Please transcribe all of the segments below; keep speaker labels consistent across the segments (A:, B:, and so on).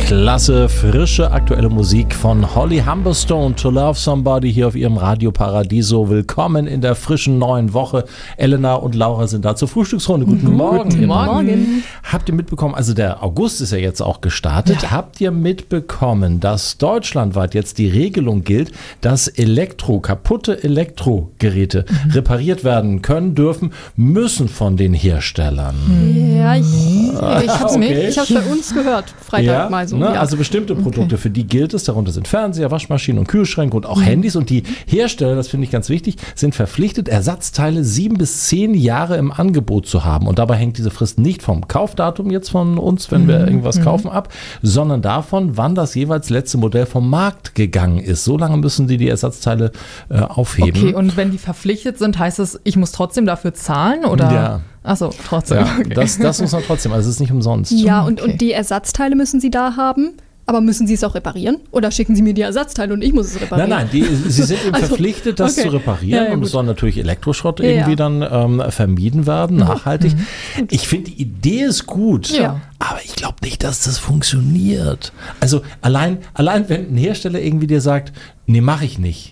A: Klasse, frische, aktuelle Musik von Holly Humberstone, To Love Somebody, hier auf ihrem Radio Paradiso. Willkommen in der frischen neuen Woche. Elena und Laura sind da zur Frühstücksrunde. Guten Morgen.
B: Guten Morgen.
A: Habt ihr mitbekommen, also der August ist ja jetzt auch gestartet, habt ihr mitbekommen, dass deutschlandweit jetzt die Regelung gilt, dass kaputte Elektrogeräte repariert werden können, dürfen, müssen von den Herstellern?
B: Ja, ich hab's bei uns gehört, Freitag mal so.
A: Ne? Ja. Also bestimmte Produkte, für die gilt es, darunter sind Fernseher, Waschmaschinen und Kühlschränke und auch Handys, und die Hersteller, das finde ich ganz wichtig, sind verpflichtet, Ersatzteile 7 bis 10 Jahre im Angebot zu haben, und dabei hängt diese Frist nicht vom Kaufdatum jetzt von uns, wenn wir irgendwas kaufen, ab, sondern davon, wann das jeweils letzte Modell vom Markt gegangen ist. So lange müssen die Ersatzteile aufheben.
C: Okay, und wenn die verpflichtet sind, heißt es, ich muss trotzdem dafür zahlen, oder?
A: Ja.
C: Achso, trotzdem.
A: Ja, okay. Das muss man trotzdem, also es ist nicht umsonst.
B: Ja, und die Ersatzteile müssen Sie da haben. Aber müssen Sie es auch reparieren? Oder schicken Sie mir die Ersatzteile und ich muss es reparieren?
A: Nein, sie sind eben verpflichtet, das zu reparieren. Ja, und es soll natürlich Elektroschrott irgendwie dann vermieden werden, nachhaltig. Ich finde, die Idee ist gut, aber ich glaube nicht, dass das funktioniert. Also allein wenn ein Hersteller irgendwie dir sagt, nee, mache ich nicht.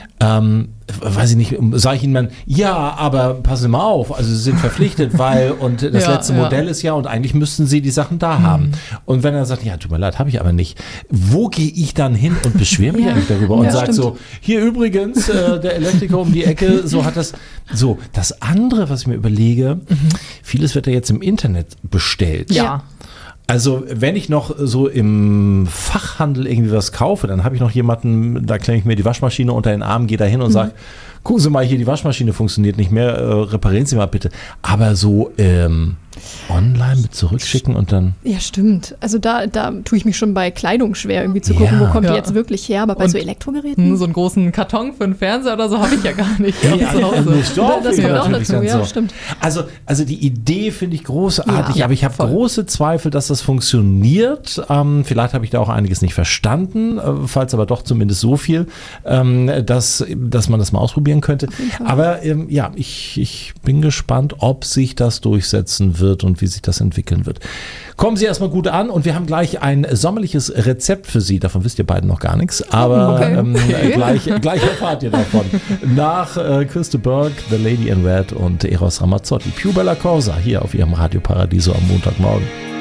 A: Weiß ich nicht, sage ich Ihnen dann, ja, aber passen Sie mal auf, also Sie sind verpflichtet, weil, und das letzte Modell ist und eigentlich müssten Sie die Sachen da haben. Und wenn er sagt, ja, tut mir leid, habe ich aber nicht, wo gehe ich dann hin und beschwere mich eigentlich darüber und sage so, hier übrigens, der Elektriker um die Ecke, so hat das, so, das andere, was ich mir überlege, vieles wird ja jetzt im Internet bestellt.
C: Ja.
A: Also wenn ich noch so im Fachhandel irgendwie was kaufe, dann habe ich noch jemanden, da klemme ich mir die Waschmaschine unter den Arm, gehe da hin und sage, gucken Sie mal hier, die Waschmaschine funktioniert nicht mehr, reparieren Sie mal bitte. Aber so online mit zurückschicken und dann...
B: Ja, stimmt. Also da tue ich mich schon bei Kleidung schwer, irgendwie zu gucken, wo kommt die jetzt wirklich her. Aber bei so Elektrogeräten...
C: So einen großen Karton für einen Fernseher oder so habe ich ja gar nicht.
A: Das
B: kommt auch dazu, stimmt.
A: Also die Idee finde ich großartig, aber ich habe
C: voll
A: große Zweifel, dass das funktioniert. Vielleicht habe ich da auch einiges nicht verstanden, falls aber doch zumindest so viel, dass man das mal ausprobieren könnte. Aber ich bin gespannt, ob sich das durchsetzen wird und wie sich das entwickeln wird. Kommen Sie erstmal gut an, und wir haben gleich ein sommerliches Rezept für Sie. Davon wisst ihr beiden noch gar nichts, aber gleich erfahrt ihr davon. Nach Christa Burke, The Lady in Red und Eros Ramazzotti. Più Bella Cosa hier auf Ihrem Radio Paradiso am Montagmorgen.